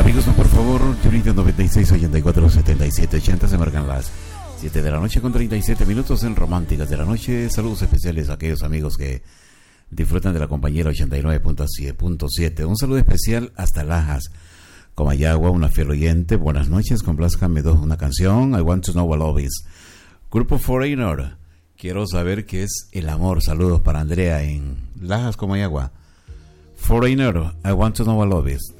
Amigos, no, por favor, Unity 96 84 77 80, se marcan las 7 de la noche con 37 minutos en Románticas de la Noche. Saludos especiales a aquellos amigos que disfrutan de la compañera 89.7. Un saludo especial hasta Lajas, Comayagua, una fiel oyente. Buenas noches, complázcanme una canción. I want to know what love is. Grupo Foreigner, quiero saber qué es el amor. Saludos para Andrea en Lajas, Comayagua. Foreigner, I want to know what love is.